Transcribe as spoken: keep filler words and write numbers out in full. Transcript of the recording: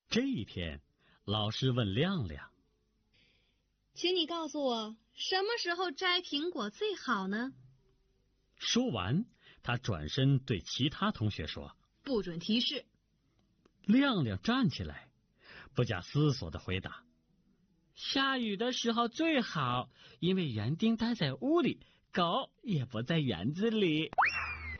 这一天，老师问亮亮：“ 请你告诉我，什么时候摘苹果最好呢？” 说完，他转身对其他同学说：“ 不准提示。” 亮亮站起来，不假思索地回答：“下雨的时候最好，因为园丁待在屋里，狗也不在园子里。”